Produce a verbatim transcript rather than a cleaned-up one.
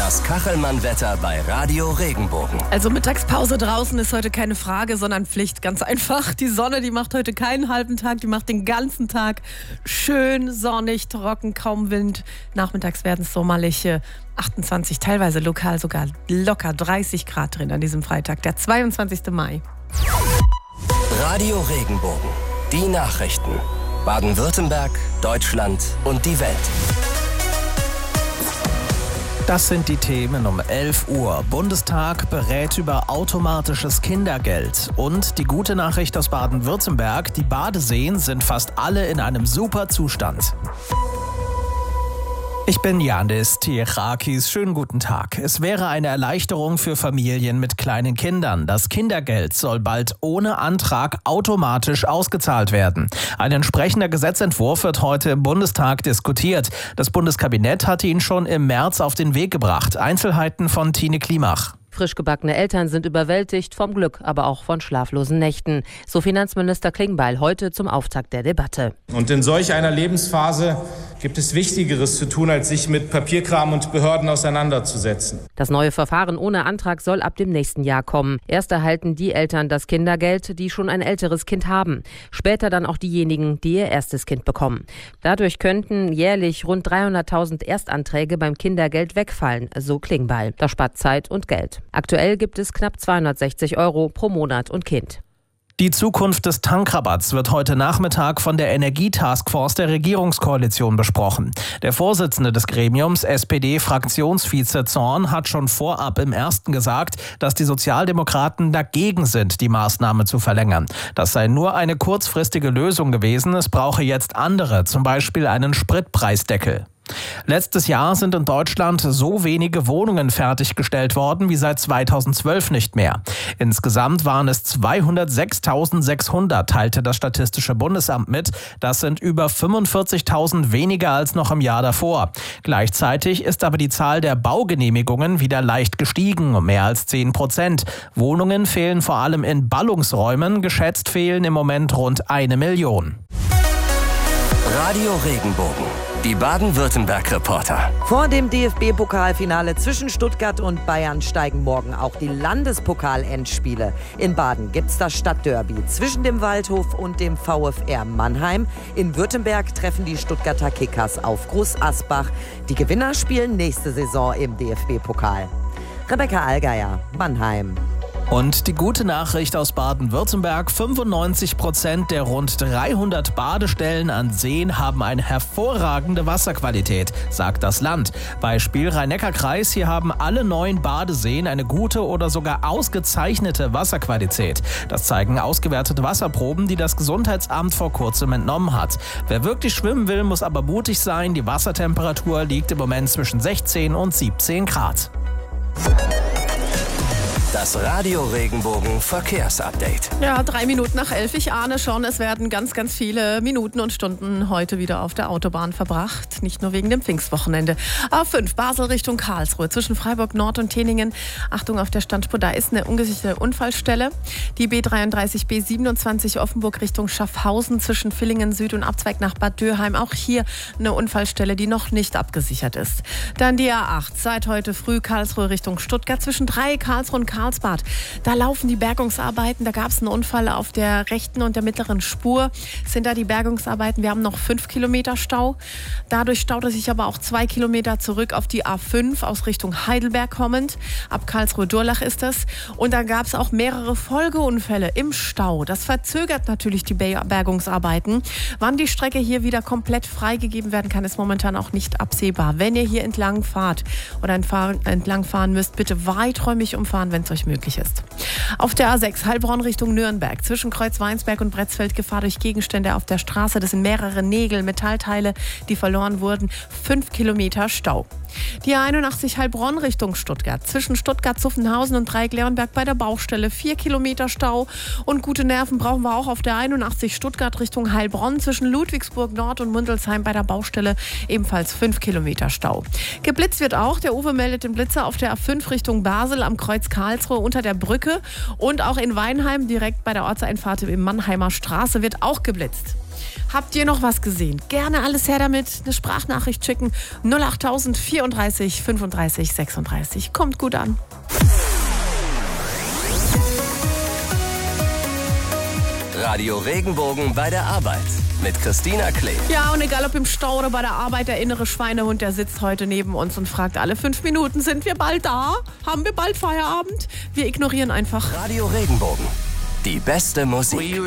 Das Kachelmann-Wetter bei Radio Regenbogen. Also Mittagspause draußen ist heute keine Frage, sondern Pflicht. Ganz einfach. Die Sonne, die macht heute keinen halben Tag, die macht den ganzen Tag schön sonnig, trocken, kaum Wind. Nachmittags werden es sommerliche achtundzwanzig, teilweise lokal sogar locker dreißig Grad drin an diesem Freitag, der zweiundzwanzigsten Mai. Radio Regenbogen. Die Nachrichten. Baden-Württemberg, Deutschland und die Welt. Das sind die Themen um elf Uhr. Bundestag berät über automatisches Kindergeld. Und die gute Nachricht aus Baden-Württemberg, die Badeseen sind fast alle in einem super Zustand. Ich bin Janis Tiechakis. Schönen guten Tag. Es wäre eine Erleichterung für Familien mit kleinen Kindern. Das Kindergeld soll bald ohne Antrag automatisch ausgezahlt werden. Ein entsprechender Gesetzentwurf wird heute im Bundestag diskutiert. Das Bundeskabinett hatte ihn schon im März auf den Weg gebracht. Einzelheiten von Tine Klimach. Frisch gebackene Eltern sind überwältigt vom Glück, aber auch von schlaflosen Nächten. So Finanzminister Klingbeil heute zum Auftakt der Debatte. Und in solch einer Lebensphase gibt es Wichtigeres zu tun, als sich mit Papierkram und Behörden auseinanderzusetzen. Das neue Verfahren ohne Antrag soll ab dem nächsten Jahr kommen. Erst erhalten die Eltern das Kindergeld, die schon ein älteres Kind haben. Später dann auch diejenigen, die ihr erstes Kind bekommen. Dadurch könnten jährlich rund dreihunderttausend Erstanträge beim Kindergeld wegfallen, so Klingbeil. Das spart Zeit und Geld. Aktuell gibt es knapp zweihundertsechzig Euro pro Monat und Kind. Die Zukunft des Tankrabatts wird heute Nachmittag von der Energietaskforce der Regierungskoalition besprochen. Der Vorsitzende des Gremiums, S P D-Fraktionsvize Zorn, hat schon vorab im ersten gesagt, dass die Sozialdemokraten dagegen sind, die Maßnahme zu verlängern. Das sei nur eine kurzfristige Lösung gewesen. Es brauche jetzt andere, zum Beispiel einen Spritpreisdeckel. Letztes Jahr sind in Deutschland so wenige Wohnungen fertiggestellt worden wie seit zweitausendzwölf nicht mehr. Insgesamt waren es zweihundertsechstausendsechshundert, teilte das Statistische Bundesamt mit. Das sind über fünfundvierzigtausend weniger als noch im Jahr davor. Gleichzeitig ist aber die Zahl der Baugenehmigungen wieder leicht gestiegen, um mehr als zehn Prozent. Wohnungen fehlen vor allem in Ballungsräumen. Geschätzt fehlen im Moment rund eine Million. Radio Regenbogen. Die Baden-Württemberg-Reporter. Vor dem D F B-Pokalfinale zwischen Stuttgart und Bayern steigen morgen auch die Landespokal-Endspiele. In Baden gibt's das Stadtderby zwischen dem Waldhof und dem VfR Mannheim. In Württemberg treffen die Stuttgarter Kickers auf Groß Asbach. Die Gewinner spielen nächste Saison im D F B-Pokal. Rebecca Allgeier, Mannheim. Und die gute Nachricht aus Baden-Württemberg: fünfundneunzig Prozent der rund dreihundert Badestellen an Seen haben eine hervorragende Wasserqualität, sagt das Land. Beispiel Rhein-Neckar-Kreis: Hier haben alle neun Badeseen eine gute oder sogar ausgezeichnete Wasserqualität. Das zeigen ausgewertete Wasserproben, die das Gesundheitsamt vor kurzem entnommen hat. Wer wirklich schwimmen will, muss aber mutig sein. Die Wassertemperatur liegt im Moment zwischen sechzehn und siebzehn Grad. Das Radio Regenbogen Verkehrsupdate. Ja, drei Minuten nach elf. Ich ahne schon, es werden ganz, ganz viele Minuten und Stunden heute wieder auf der Autobahn verbracht. Nicht nur wegen dem Pfingstwochenende. A fünf, Basel Richtung Karlsruhe, zwischen Freiburg Nord und Teningen. Achtung auf der Standspur, da ist eine ungesicherte Unfallstelle. Die B dreiunddreißig, B siebenundzwanzig, Offenburg Richtung Schaffhausen, zwischen Villingen Süd und Abzweig nach Bad Dürheim. Auch hier eine Unfallstelle, die noch nicht abgesichert ist. Dann die A acht, seit heute früh Karlsruhe Richtung Stuttgart, zwischen drei Karlsruhe und Karlsbad. Da laufen die Bergungsarbeiten. Da gab es einen Unfall auf der rechten und der mittleren Spur. Sind da die Bergungsarbeiten. Wir haben noch fünf Kilometer Stau. Dadurch staut es sich aber auch zwei Kilometer zurück auf die A fünf aus Richtung Heidelberg kommend. Ab Karlsruhe-Durlach ist das. Und da gab es auch mehrere Folgeunfälle im Stau. Das verzögert natürlich die Bergungsarbeiten. Wann die Strecke hier wieder komplett freigegeben werden kann, ist momentan auch nicht absehbar. Wenn ihr hier entlang fahrt oder entlang fahren müsst, bitte weiträumig umfahren, wenn es euch möglich ist. Auf der A sechs Heilbronn Richtung Nürnberg, zwischen Kreuzweinsberg und Bretzfeld, Gefahr durch Gegenstände auf der Straße. Das sind mehrere Nägel, Metallteile, die verloren wurden. Fünf Kilometer Stau. Die A einundachtzig Heilbronn Richtung Stuttgart, zwischen Stuttgart-Zuffenhausen und Dreieck-Leonberg bei der Baustelle. Vier Kilometer Stau. Und gute Nerven brauchen wir auch auf der einundachtzig Stuttgart Richtung Heilbronn, zwischen Ludwigsburg Nord und Mundelsheim bei der Baustelle. Ebenfalls fünf Kilometer Stau. Geblitzt wird auch. Der Uwe meldet den Blitzer auf der A fünf Richtung Basel am Kreuz Karlsruhe unter der Brücke. Und auch in Weinheim direkt bei der Ortseinfahrt im Mannheimer Straße wird auch geblitzt. Habt ihr noch was gesehen? Gerne alles her damit. Eine Sprachnachricht schicken. null achttausend vierunddreißig fünfunddreißig sechsunddreißig. Kommt gut an. Radio Regenbogen bei der Arbeit mit Christina Klee. Ja, und egal ob im Stau oder bei der Arbeit, der innere Schweinehund, der sitzt heute neben uns und fragt alle fünf Minuten, sind wir bald da? Haben wir bald Feierabend? Wir ignorieren einfach. Radio Regenbogen. Die beste Musik.